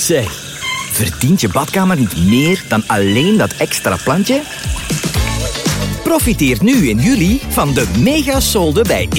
Zeg, verdient je badkamer niet meer dan alleen dat extra plantje? Profiteer nu in juli van de megasolden bij